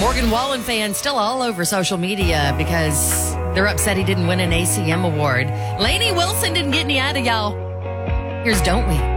Morgan Wallen fans still all over social media because they're upset he didn't win an ACM award. Lainey Wilson didn't get any out of y'all. Here's Don't We?